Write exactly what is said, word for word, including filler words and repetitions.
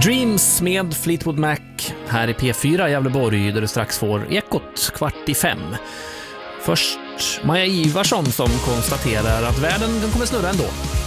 Dreams med Fleetwood Mac här i P fyra Gävleborg, där du strax får Ekot kvart i fem. Först Maja Ivarsson som konstaterar att världen den kommer snurra ändå.